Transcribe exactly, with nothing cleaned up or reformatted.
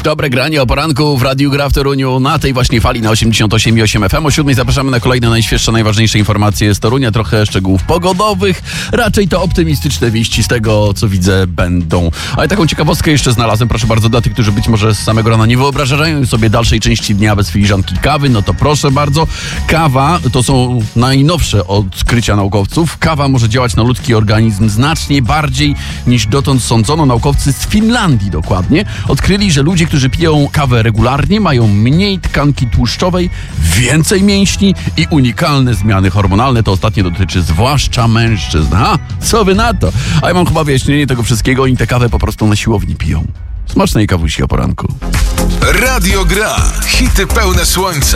Dobre granie o poranku w Radiu Gra w Toruniu na tej właśnie fali na osiemdziesiąt osiem i osiem F M. O siódmej zapraszamy na kolejne najświeższe, najważniejsze informacje z Torunia. Trochę szczegółów pogodowych. Raczej to optymistyczne wieści z tego, co widzę, będą. Ale taką ciekawostkę jeszcze znalazłem, proszę bardzo, dla tych, którzy być może z samego rana nie wyobrażają sobie dalszej części dnia bez filiżanki kawy, no to proszę bardzo. Kawa to są najnowsze odkrycia naukowców. Kawa może działać na ludzki organizm znacznie bardziej niż dotąd sądzono. Naukowcy z Finlandii dokładnie odkryli, że ludzie, którzy piją kawę regularnie, mają mniej tkanki tłuszczowej, więcej mięśni i unikalne zmiany hormonalne. To ostatnie dotyczy zwłaszcza mężczyzn. Ha? Co wy na to? A ja mam chyba wyjaśnienie tego wszystkiego. Oni tę kawę po prostu na siłowni piją. Smacznej kawusi o poranku. Radio Gra. Hity pełne słońca.